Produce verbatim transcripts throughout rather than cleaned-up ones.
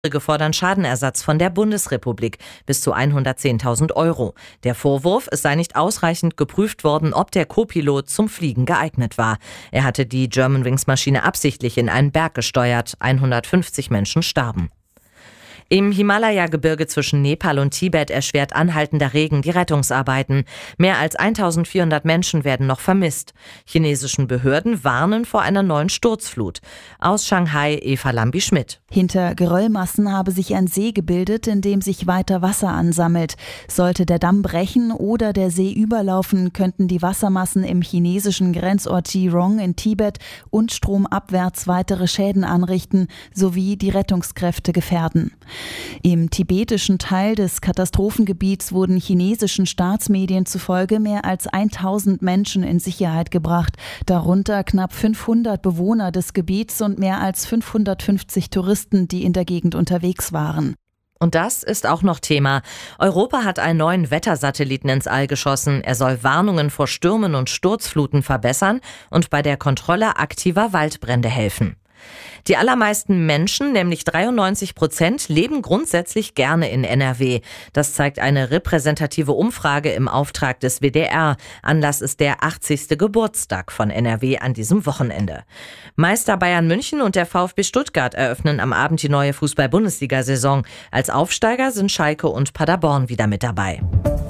gefordern Schadenersatz von der Bundesrepublik bis zu hundertzehntausend Euro. Der Vorwurf, es sei nicht ausreichend geprüft worden, ob der Co-Pilot zum Fliegen geeignet war. Er hatte die Germanwings-Maschine absichtlich in einen Berg gesteuert. hundertfünfzig Menschen starben. Im Himalaya-Gebirge zwischen Nepal und Tibet erschwert anhaltender Regen die Rettungsarbeiten. Mehr als eintausendvierhundert Menschen werden noch vermisst. Chinesischen Behörden warnen vor einer neuen Sturzflut. Aus Shanghai Eva Lambi-Schmidt. Hinter Geröllmassen habe sich ein See gebildet, in dem sich weiter Wasser ansammelt. Sollte der Damm brechen oder der See überlaufen, könnten die Wassermassen im chinesischen Grenzort Jirong in Tibet und stromabwärts weitere Schäden anrichten sowie die Rettungskräfte gefährden. Im tibetischen Teil des Katastrophengebiets wurden chinesischen Staatsmedien zufolge mehr als tausend Menschen in Sicherheit gebracht, darunter knapp fünfhundert Bewohner des Gebiets und mehr als fünfhundertfünfzig Touristen, die in der Gegend unterwegs waren. Und das ist auch noch Thema. Europa hat einen neuen Wettersatelliten ins All geschossen. Er soll Warnungen vor Stürmen und Sturzfluten verbessern und bei der Kontrolle aktiver Waldbrände helfen. Die allermeisten Menschen, nämlich dreiundneunzig Prozent, leben grundsätzlich gerne in N R W. Das zeigt eine repräsentative Umfrage im Auftrag des W D R. Anlass ist der achtzigste Geburtstag von N R W an diesem Wochenende. Meister Bayern München und der VfB Stuttgart eröffnen am Abend die neue Fußball-Bundesliga-Saison. Als Aufsteiger sind Schalke und Paderborn wieder mit dabei.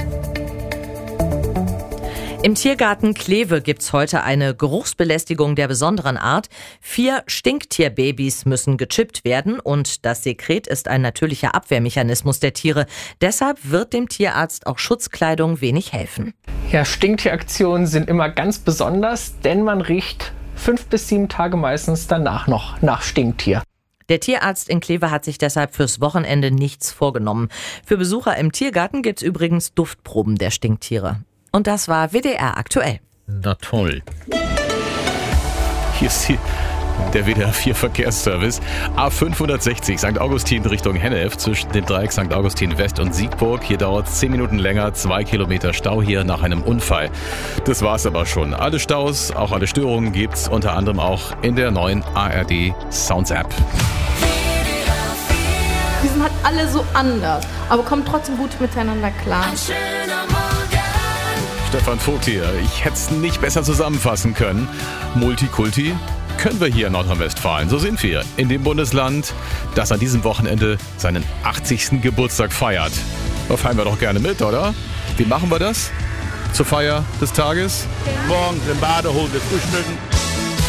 Im Tiergarten Kleve gibt's heute eine Geruchsbelästigung der besonderen Art. Vier Stinktierbabys müssen gechippt werden und das Sekret ist ein natürlicher Abwehrmechanismus der Tiere. Deshalb wird dem Tierarzt auch Schutzkleidung wenig helfen. Ja, Stinktieraktionen sind immer ganz besonders, denn man riecht fünf bis sieben Tage meistens danach noch nach Stinktier. Der Tierarzt in Kleve hat sich deshalb fürs Wochenende nichts vorgenommen. Für Besucher im Tiergarten gibt's übrigens Duftproben der Stinktiere. Und das war W D R aktuell. Na toll. Hier ist die, der W D R vier Verkehrsservice. A fünfhundertsechzig Sankt Augustin Richtung Hennef zwischen dem Dreieck Sankt Augustin West und Siegburg. Hier dauert es zehn Minuten länger, zwei Kilometer Stau hier nach einem Unfall. Das war's aber schon. Alle Staus, auch alle Störungen gibt's unter anderem auch in der neuen A R D Sounds App. Die sind halt alle so anders, aber kommen trotzdem gut miteinander klar. Stefan Vogt hier. Ich hätte es nicht besser zusammenfassen können. Multikulti können wir hier in Nordrhein-Westfalen. So sind wir. In dem Bundesland, das an diesem Wochenende seinen achtzigsten Geburtstag feiert. Da feiern wir doch gerne mit, oder? Wie machen wir das? Zur Feier des Tages? Morgens im Badehose frühstücken.